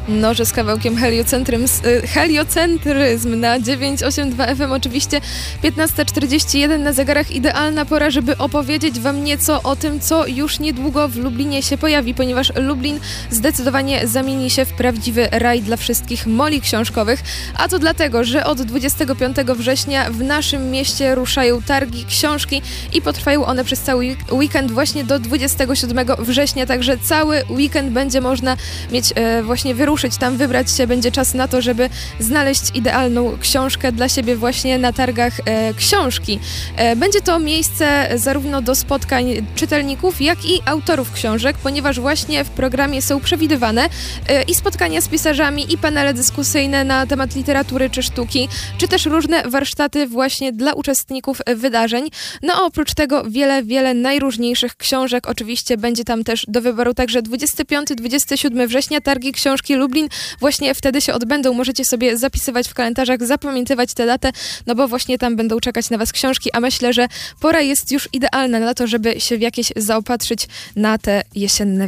No, że z kawałkiem Heliocentryzm na 982 FM. Oczywiście 15:41 na zegarach. Idealna pora, żeby opowiedzieć wam nieco o tym, co już niedługo w Lublinie się pojawi, ponieważ Lublin zdecydowanie zamieni się w prawdziwy raj dla wszystkich moli książkowych. A to dlatego, że od 25 września w naszym mieście ruszają targi książki i potrwają one przez cały weekend właśnie do 27 września. Także cały weekend będzie można mieć właśnie wyruszyć tam, wybrać się. Będzie czas na to, żeby znaleźć idealną książkę dla siebie właśnie na targach książki. Będzie to miejsce zarówno do spotkań czytelników, jak i autorów książek, ponieważ właśnie w programie są przewidywane i spotkania z pisarzami, i panele dyskusyjne na temat literatury czy sztuki, czy też różne warsztaty właśnie dla uczestników wydarzeń. No a oprócz tego wiele najróżniejszych książek. Oczywiście będzie tam też do wyboru także 25-27 września targi książki Lublin. Właśnie wtedy się odbędą. Możecie sobie zapisywać w kalendarzach, zapamiętywać tę datę, no bo właśnie tam będą czekać na was książki, a myślę, że pora jest już idealna na to, żeby się w jakieś zaopatrzyć na te jesienne